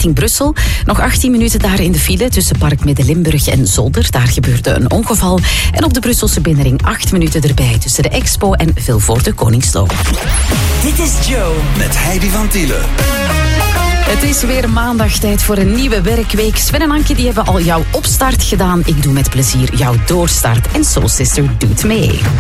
richting Brussel. Nog 18 minuten daar in de file tussen Park Midden-Limburg en Zolder. Daar gebeurde een ongeval. En op de Brusselse binnenring 8 minuten erbij tussen de Expo en Vilvoorde Koningslo. Dit is Joe. Met Heidi van Tielen. Het is weer maandag, tijd voor een nieuwe werkweek. Sven en Anke die hebben al jouw opstart gedaan. Ik doe met plezier jouw doorstart. En Soul Sister doet mee.